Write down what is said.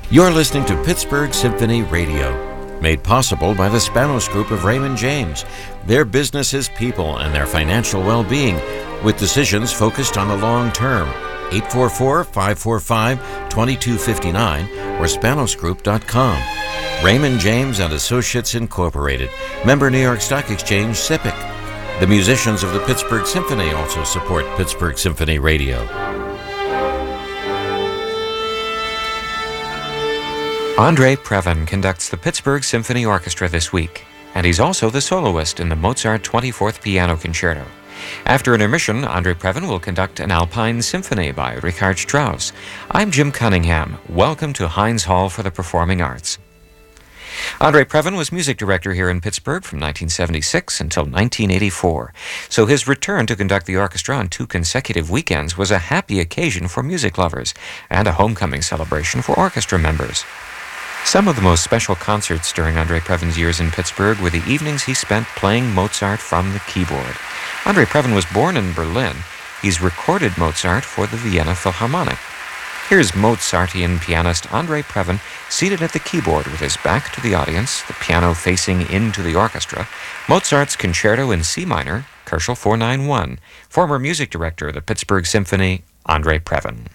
You're listening to Pittsburgh Symphony Radio, made possible by the Spanos Group of Raymond James. Their business is people and their financial well-being, with decisions focused on the long term. 844-545-2259 or spanosgroup.com. Raymond James and Associates Incorporated, member New York Stock Exchange, SIPC. The musicians of the Pittsburgh Symphony also support Pittsburgh Symphony Radio. Andre Previn conducts the Pittsburgh Symphony Orchestra this week, and he's also the soloist in the Mozart 24th Piano Concerto. After intermission, Andre Previn will conduct an Alpine Symphony by Richard Strauss. I'm Jim Cunningham. Welcome to Heinz Hall for the Performing Arts. Andre Previn was music director here in Pittsburgh from 1976 until 1984, so his return to conduct the orchestra on 2 consecutive weekends was a happy occasion for music lovers and a homecoming celebration for orchestra members. Some of the most special concerts during Andre Previn's years in Pittsburgh were the evenings he spent playing Mozart from the keyboard. Andre Previn was born in Berlin. He's recorded Mozart for the Vienna Philharmonic. Here's Mozartian pianist Andre Previn seated at the keyboard with his back to the audience, the piano facing into the orchestra, Mozart's Concerto in C minor, Koelschel 491, former music director of the Pittsburgh Symphony, Andre Previn.